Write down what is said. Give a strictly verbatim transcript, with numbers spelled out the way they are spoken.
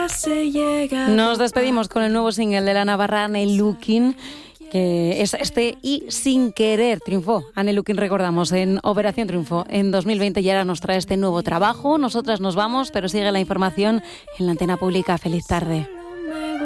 Nos despedimos con el nuevo single de la navarra Anne Looking, que es este y Sin Querer. Triunfó Anne Looking, recordamos, en Operación Triunfo en dos mil veinte y ahora nos trae este nuevo trabajo. Nosotras nos vamos, pero sigue la información en la antena pública. Feliz tarde.